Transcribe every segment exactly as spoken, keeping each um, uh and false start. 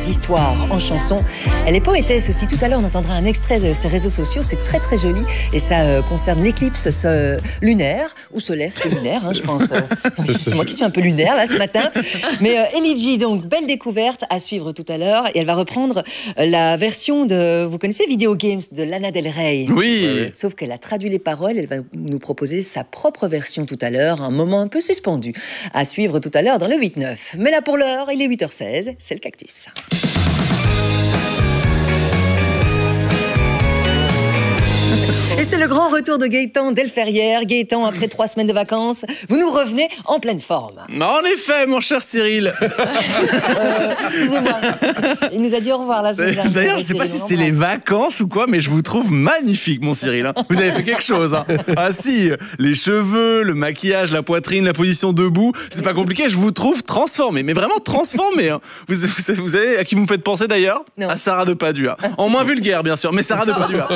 histoires en chansons. Elle est poétesse aussi. Tout à l'heure, on entendra un extrait de ses réseaux sociaux. C'est très très joli et ça euh, concerne l'éclipse euh, lunaire ou solaire, c'est lunaire, hein, je pense. Euh, oui, c'est moi qui suis un peu lunaire là ce matin. Mais euh, Ellie G, donc belle découverte à suivre tout à l'heure et elle va reprendre euh, la version de, vous connaissez Video Games de Lana Del Rey. Oui. Sauf qu'elle a traduit les paroles. Elle va nous proposer sa propre version tout à l'heure, un moment un peu suspendu à suivre tout à l'heure dans le huit neuf. Mais là pour l'heure, il est huit heures seize, c'est le Cactus. Et c'est le grand retour de Gaëtan Delferrière. Gaëtan, après trois semaines de vacances, vous nous revenez en pleine forme. En effet, mon cher Cyril. euh, Excusez-moi. Il nous a dit au revoir la semaine dernière. D'ailleurs, je ne sais pas si c'est les vacances ou quoi, mais je vous trouve magnifique, mon Cyril. Hein. Vous avez fait quelque chose. Hein. Ah si, les cheveux, le maquillage, la poitrine, la position debout, c'est pas compliqué. Je vous trouve transformé, mais vraiment transformé. Hein. Vous, vous, vous savez à qui vous me faites penser d'ailleurs? À Sarah de Padua. En moins vulgaire, bien sûr, mais Sarah de Padua.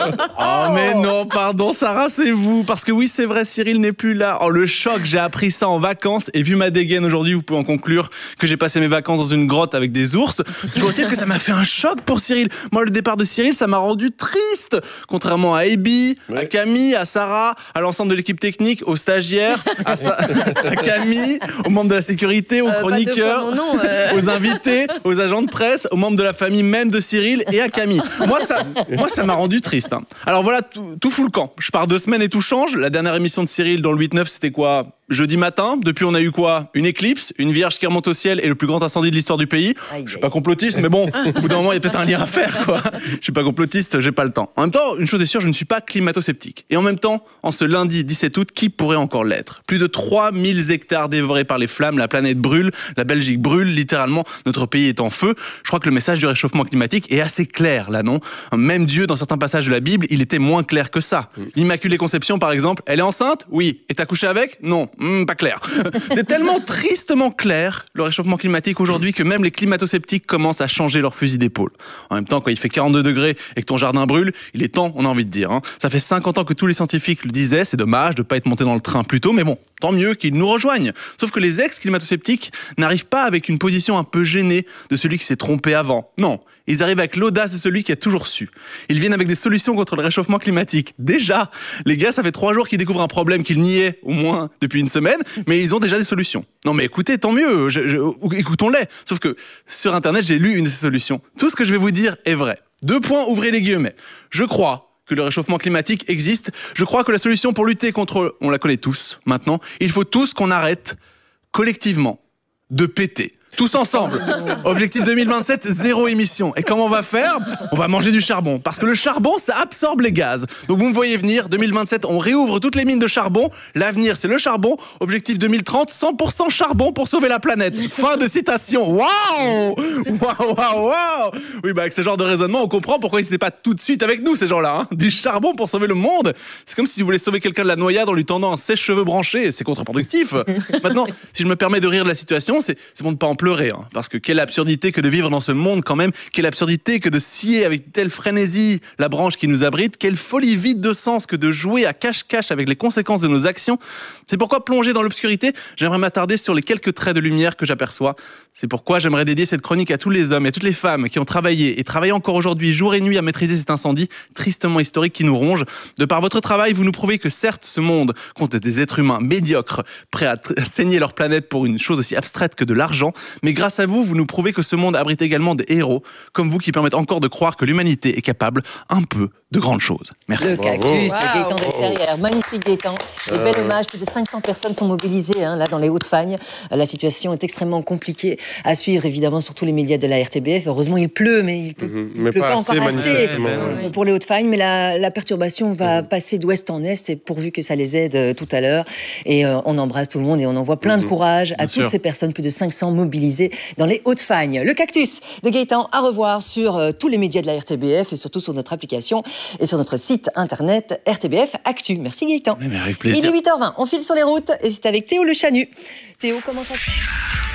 Oh, mais non, pardon, Sarah, c'est vous. Parce que oui, c'est vrai, Cyril n'est plus là. Oh, le choc, j'ai appris ça en vacances. Et vu ma dégaine aujourd'hui, vous pouvez en conclure que j'ai passé mes vacances dans une grotte avec des ours. Je dois dire que ça m'a fait un choc pour Cyril. Moi, le départ de Cyril, ça m'a rendu triste. Contrairement à Abby, ouais. à Camille, à Sarah, à l'ensemble de l'équipe technique, aux stagiaires, à, Sa- à Camille, aux membres de la sécurité, aux euh, chroniqueurs, nom, euh... aux invités, aux agents de presse, aux membres de la famille même de Cyril et à Camille. Moi, ça, moi, ça m'a rendu triste. Hein. Alors voilà, tout, tout fout le camp. Je pars deux semaines et tout change. La dernière émission de Cyril dans le huit neuf, c'était quoi ? Jeudi matin. Depuis, on a eu quoi ? Une éclipse, une vierge qui remonte au ciel et le plus grand incendie de l'histoire du pays. Aïe, je suis pas complotiste, mais bon, au bout d'un moment, il y a peut-être un lien à faire, quoi. Je suis pas complotiste, j'ai pas le temps. En même temps, une chose est sûre, je ne suis pas climato-sceptique. Et en même temps, en ce lundi dix-sept août, qui pourrait encore l'être ? Plus de trois mille hectares dévorés par les flammes, la planète brûle, la Belgique brûle, littéralement, notre pays est en feu. Je crois que le message du réchauffement climatique est assez clair, là, non ? Même Dieu, dans certains passages de la Bible, il était moins clair que ça. L'Immaculée Conception, par exemple, elle est enceinte ? Oui. Et t'as couché avec ? Non. Mmh, pas clair. C'est tellement tristement clair, le réchauffement climatique aujourd'hui, que même les climato-sceptiques commencent à changer leur fusil d'épaule. En même temps, quand il fait quarante-deux degrés et que ton jardin brûle, il est temps, on a envie de dire. Hein. Ça fait cinquante ans que tous les scientifiques le disaient, c'est dommage de pas être monté dans le train plus tôt, mais bon, tant mieux qu'ils nous rejoignent. Sauf que les ex-climato-sceptiques n'arrivent pas avec une position un peu gênée de celui qui s'est trompé avant. Non. Ils arrivent avec l'audace de celui qui a toujours su. Ils viennent avec des solutions contre le réchauffement climatique. Déjà, les gars, ça fait trois jours qu'ils découvrent un problème qu'ils niaient au moins depuis une semaine, mais ils ont déjà des solutions. Non mais écoutez, tant mieux, je, je, écoutons-les. Sauf que sur Internet, j'ai lu une de ces solutions. Tout ce que je vais vous dire est vrai. Deux points, ouvrez les guillemets. Je crois que le réchauffement climatique existe. Je crois que la solution pour lutter contre, on la connaît tous maintenant, il faut tous qu'on arrête collectivement de péter. Tous ensemble. Objectif deux mille vingt-sept, zéro émission. Et comment on va faire ? On va manger du charbon. Parce que le charbon, ça absorbe les gaz. Donc vous me voyez venir, deux mille vingt-sept, on réouvre toutes les mines de charbon. L'avenir, c'est le charbon. Objectif deux mille trente, cent pour cent charbon pour sauver la planète. Fin de citation. Waouh ! Waouh, waouh, waouh ! Oui, bah avec ce genre de raisonnement, on comprend pourquoi ils n'étaient pas tout de suite avec nous, ces gens-là. Hein. Du charbon pour sauver le monde. C'est comme si vous voulez sauver quelqu'un de la noyade en lui tendant un sèche-cheveux branché. C'est contre-productif. Maintenant, si je me permets de rire de la situation, c'est, c'est bon de pas en pleurer, hein, parce que quelle absurdité que de vivre dans ce monde quand même, quelle absurdité que de scier avec telle frénésie la branche qui nous abrite, quelle folie vide de sens que de jouer à cache-cache avec les conséquences de nos actions. C'est pourquoi, plongé dans l'obscurité, j'aimerais m'attarder sur les quelques traits de lumière que j'aperçois. C'est pourquoi j'aimerais dédier cette chronique à tous les hommes et à toutes les femmes qui ont travaillé et travaillent encore aujourd'hui jour et nuit à maîtriser cet incendie tristement historique qui nous ronge. De par votre travail, vous nous prouvez que certes, ce monde compte des êtres humains médiocres, prêts à t- saigner leur planète pour une chose aussi abstraite que de l'argent, mais grâce à vous, vous nous prouvez que ce monde abrite également des héros, comme vous, qui permettent encore de croire que l'humanité est capable un peu de grandes choses. Merci. Le Cactus, wow. Gaëtan Delferrière. Magnifique Gaëtan. Des euh... bel hommage. Plus de cinq cents personnes sont mobilisées hein, là dans les Hauts-de-Fagne. La situation est extrêmement compliquée à suivre, évidemment, sur tous les médias de la R T B F. Heureusement, il pleut, mais il ne mmh, pleut pas, pas encore assez, assez ouais. pour les Hauts-de-Fagne. Mais la, la perturbation va mmh. passer d'ouest en est, et pourvu que ça les aide euh, tout à l'heure. Et euh, on embrasse tout le monde et on envoie plein mmh. de courage à Bien toutes sûr. ces personnes, plus de cinq cents mobilisées dans les Hauts-de-Fagne. Le Cactus de Gaëtan à revoir sur euh, tous les médias de la R T B F et surtout sur notre application et sur notre site internet R T B F Actu. Merci Gaëtan. Mais avec plaisir. Il est huit heures vingt, on file sur les routes et c'est avec Théo Le Chanu. Théo, comment ça se fait ?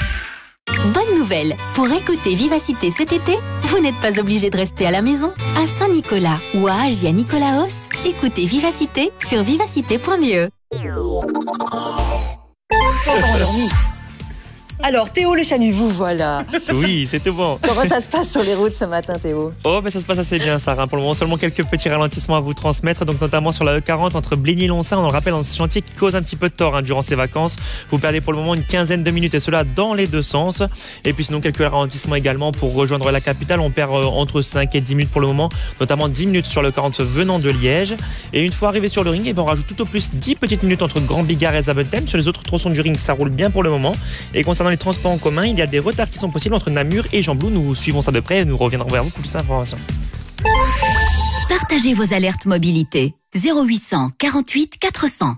Bonne nouvelle, pour écouter Vivacité cet été, vous n'êtes pas obligé de rester à la maison. À Saint-Nicolas ou à Agia Nicolaos, écoutez Vivacité sur vivacité point b e. Alors, Théo Le Chanu, vous voilà. Oui, c'est tout bon. Comment ça se passe sur les routes ce matin, Théo? Oh, ben ça se passe assez bien, Sarah. Pour le moment, seulement quelques petits ralentissements à vous transmettre, donc notamment sur la E quarante entre Bligny-Lonsin. On le rappelle, dans ce chantier qui cause un petit peu de tort hein, durant ces vacances. Vous perdez pour le moment une quinzaine de minutes et cela dans les deux sens. Et puis sinon, quelques ralentissements également pour rejoindre la capitale. On perd euh, entre cinq et dix minutes pour le moment, notamment dix minutes sur le quarante venant de Liège. Et une fois arrivé sur le ring, eh ben, on rajoute tout au plus dix petites minutes entre Grand Bigard et Zaventem. Sur les autres tronçons du ring, ça roule bien pour le moment. Et concernant les transports en commun, il y a des retards qui sont possibles entre Namur et Gembloux. Nous suivons ça de près et nous reviendrons vers vous pour plus d'informations. Partagez vos alertes mobilité. zéro huit cent quarante-huit quatre cents.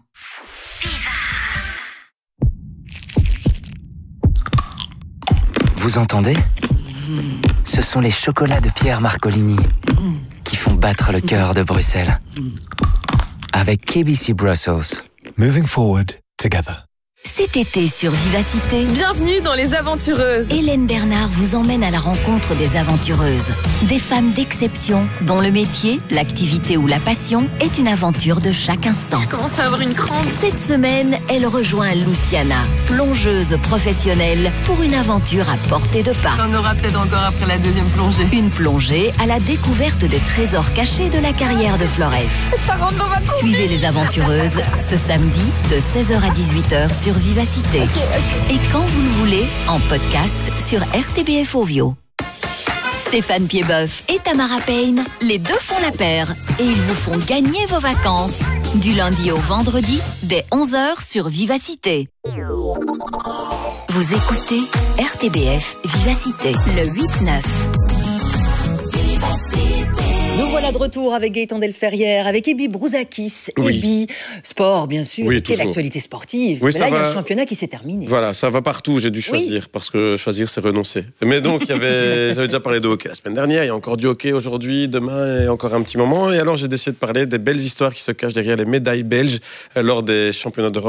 Vous entendez? Ce sont les chocolats de Pierre Marcolini qui font battre le cœur de Bruxelles. Avec K B C Brussels. Moving forward together. Cet été sur Vivacité, Bienvenue dans Les Aventureuses. Hélène Bernard vous emmène à la rencontre des aventureuses. Des femmes d'exception dont le métier, l'activité ou la passion est une aventure de chaque instant. Je commence à avoir une crampe. Cette semaine, elle rejoint Luciana, plongeuse professionnelle, pour une aventure à portée de pas. On aura peut-être encore après la deuxième plongée. Une plongée à la découverte des trésors cachés de la carrière de Floref. Ça rentre dans ma tête. Suivez les aventureuses ce samedi de seize heures à dix-huit heures sur Vivacité. Ok, ok. Et quand vous le voulez, en podcast sur R T B F Ovio. Stéphane Piedboeuf et Tamara Payne, les deux font la paire et ils vous font gagner vos vacances. Du lundi au vendredi, dès onze heures sur Vivacité. Vous écoutez R T B F Vivacité, le huit neuf. Nous voilà de retour avec Gaëtan Delferrière, avec Ebi Brouzakis. Oui. Ebi, sport bien sûr, Oui, et quelle toujours. actualité sportive. Oui, Mais ça là, il y a va. le championnat qui s'est terminé. Voilà, ça va partout, j'ai dû choisir, parce que choisir, c'est renoncer. Mais donc, il y avait, j'avais déjà parlé de hockey la semaine dernière, il y a encore du hockey aujourd'hui, demain et encore un petit moment. Et alors, j'ai décidé de parler des belles histoires qui se cachent derrière les médailles belges lors des championnats d'Europe